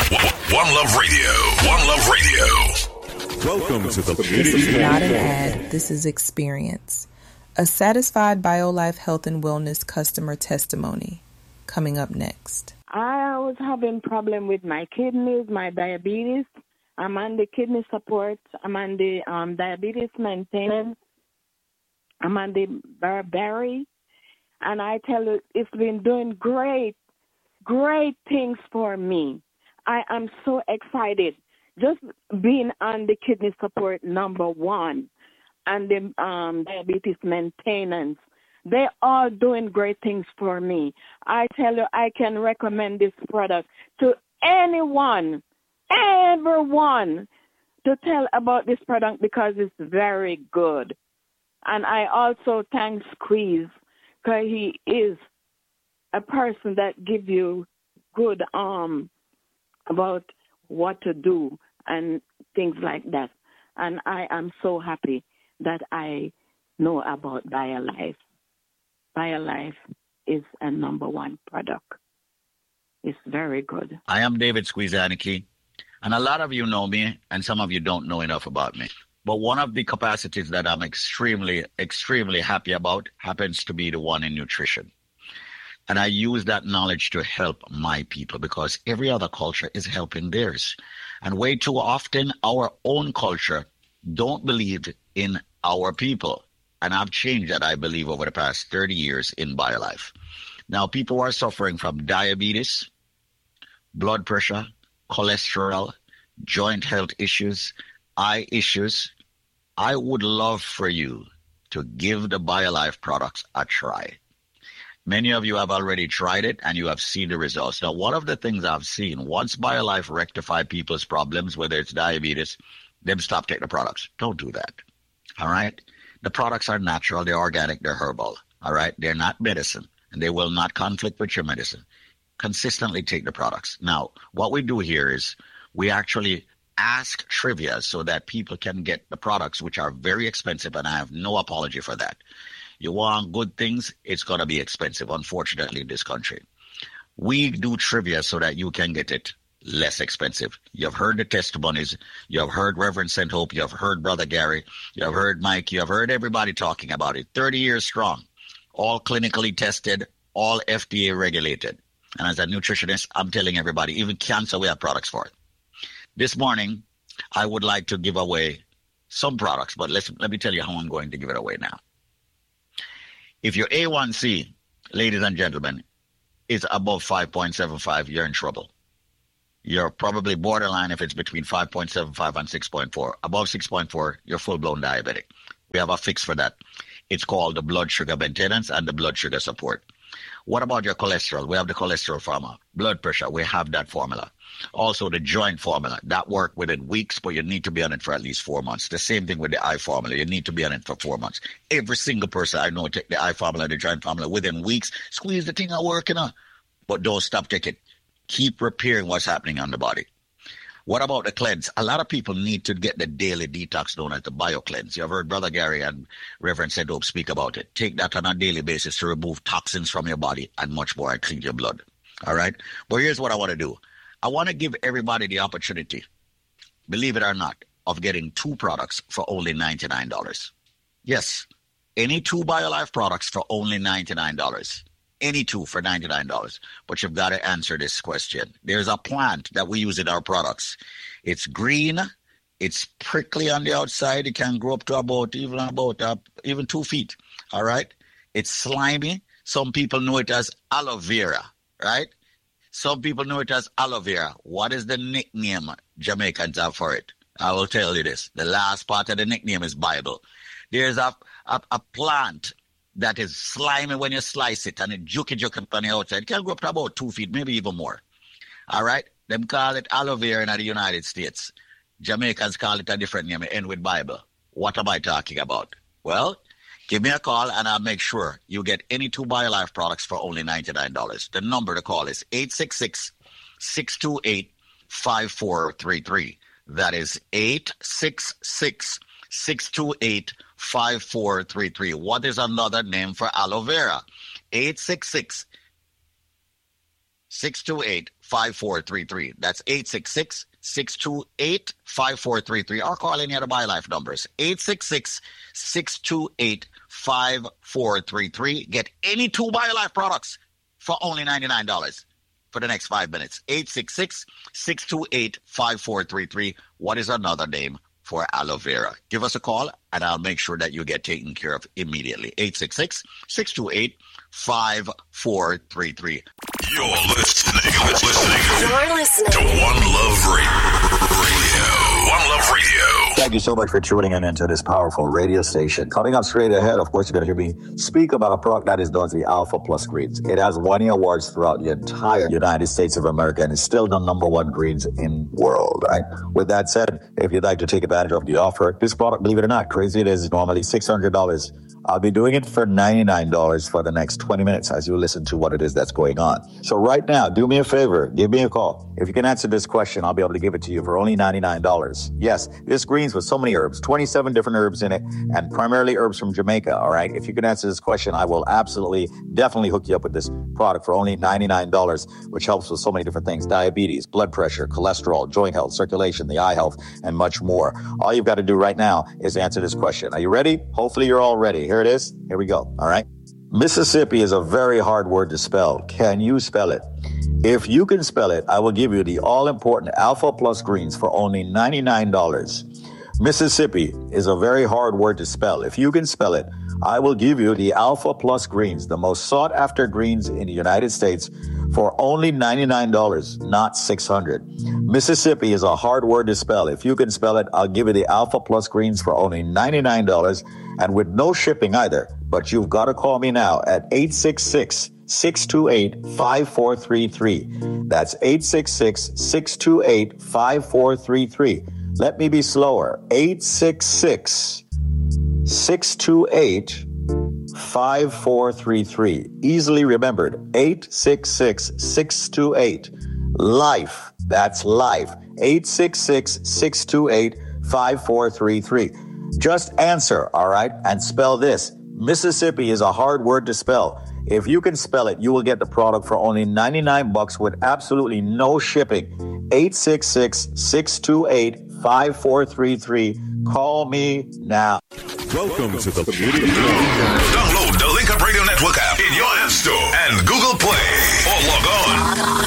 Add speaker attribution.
Speaker 1: One Love Radio. One Love Radio.
Speaker 2: Welcome to the
Speaker 3: This is not an ad. This is experience. A satisfied BioLife Health and Wellness customer testimony. Coming up next.
Speaker 4: I was having problem with my kidneys, my diabetes. I'm on the kidney support. I'm on the diabetes maintenance. I'm on the beriberi. And I tell you, it's been doing great things for me. I am so excited. Just being on the kidney support #1 and the diabetes maintenance, they're all doing great things for me. I tell you, I can recommend this product to anyone, everyone, to tell about this product because it's very good. And I also thank Squeeze because he is a person that gives you good about what to do and things like that. And I am so happy that I know about BioLife. BioLife is a #1 product. It's very good.
Speaker 5: I am David Squeeze Aniki, and a lot of you know me, and some of you don't know enough about me. But one of the capacities that I'm extremely, extremely happy about happens to be the one in nutrition. And I use that knowledge to help my people because every other culture is helping theirs. And way too often, our own culture don't believe in our people. And I've changed that, I believe, over the past 30 years in BioLife. Now, people are suffering from diabetes, blood pressure, cholesterol, joint health issues, eye issues. I would love for you to give the BioLife products a try. Many of you have already tried it and you have seen the results. Now, one of the things I've seen, once BioLife rectify people's problems, whether it's diabetes, them stop taking the products. Don't do that. All right? The products are natural, they're organic, they're herbal. All right? They're not medicine and they will not conflict with your medicine. Consistently take the products. Now, what we do here is we actually ask trivia so that people can get the products, which are very expensive, and I have no apology for that. You want good things, it's going to be expensive, unfortunately, in this country. We do trivia so that you can get it less expensive. You've heard the testimonies. You have heard Reverend St. Hope. You have heard Brother Gary. You have heard Mike. You have heard everybody talking about it. 30 years strong, all clinically tested, all FDA regulated. And as a nutritionist, I'm telling everybody, even cancer, we have products for it. This morning, I would like to give away some products, but let me tell you how I'm going to give it away now. If your A1C, ladies and gentlemen, is above 5.75, you're in trouble. You're probably borderline if it's between 5.75 and 6.4. Above 6.4, you're full-blown diabetic. We have a fix for that. It's called the blood sugar maintenance and the blood sugar support. What about your cholesterol? We have the cholesterol formula. Blood pressure, we have that formula. Also, the joint formula. That works within weeks, but you need to be on it for at least 4 months. The same thing with the eye formula. You need to be on it for 4 months. Every single person I know take the eye formula, the joint formula within weeks. Squeeze the thing out working on. But don't stop taking it. Keep repairing what's happening on the body. What about the cleanse? A lot of people need to get the daily detox known as the BioCleanse. You've heard Brother Gary and Reverend St. Hope speak about it. Take that on a daily basis to remove toxins from your body and much more and clean your blood. All right? But here's what I want to do. I want to give everybody the opportunity, believe it or not, of getting 2 products for only $99. Yes, any 2 BioLife products for only $99. Any 2 for $99. But you've got to answer this question. There's a plant that we use in our products. It's green. It's prickly on the outside. It can grow up to about even 2 feet. All right? It's slimy. Some people know it as aloe vera, right? Some people know it as aloe vera. What is the nickname Jamaicans have for it? I will tell you this. The last part of the nickname is Bible. There's a plant that is slimy when you slice it, and it juky on the outside. It can grow up to about 2 feet, maybe even more. All right? Them call it aloe vera in the United States. Jamaicans call it a different name. It end with Bible. What am I talking about? Well, give me a call, and I'll make sure you get any 2 BioLife products for only $99. The number to call is 866-628-5433. That is 866-628-5433. What is another name for aloe vera? 866-628-5433. 866-628-5433. That's 866-628-5433. Or call any of the BioLife numbers. 866-628-5433. Get any 2 BioLife products for only $99 for the next 5 minutes. 866-628-5433. What is another name for aloe vera? Give us a call, and I'll make sure that you get taken care of immediately. 866-628-5433.
Speaker 1: You're listening to One Love Radio. One Love Radio.
Speaker 2: Thank you so much for tuning in into this powerful radio station. Coming up straight ahead, of course, you're going to hear me speak about a product that is known as the Alpha Plus Greens. It has won awards throughout the entire United States of America and is still the #1 greens in the world. Right? With that said, if you'd like to take advantage of the offer, this product, believe it or not, crazy it is, normally $600. I'll be doing it for $99 for the next 20 minutes as you listen to what it is that's going on. So right now, do me a favor, give me a call. If you can answer this question, I'll be able to give it to you for only $99. Yes, this greens with so many herbs, 27 different herbs in it, and primarily herbs from Jamaica, all right? If you can answer this question, I will definitely hook you up with this product for only $99, which helps with so many different things: diabetes, blood pressure, cholesterol, joint health, circulation, the eye health, and much more. All you've got to do right now is answer this question. Are you ready? Hopefully you're all ready. Here it is. Here we go. All right. Mississippi is a very hard word to spell. Can you spell it? If you can spell it, I will give you the all-important Alpha Plus Greens for only $99. Mississippi is a very hard word to spell. If you can spell it, I will give you the Alpha Plus Greens, the most sought-after greens in the United States, for only $99, not $600. Mississippi is a hard word to spell. If you can spell it, I'll give you the Alpha Plus Greens for only $99 and with no shipping either. But you've got to call me now at 866-628-5433. That's 866-628-5433. Let me be slower. 866-628-5433. Easily remembered. 866-628-LIFE. That's life. 866-628-5433. Just answer, all right? And spell this. Mississippi is a hard word to spell. If you can spell it, you will get the product for only $99 with absolutely no shipping. 866-628-5433. Call me now.
Speaker 1: Welcome to the Download the Link Up Radio Network app in your App Store and Google Play, or log on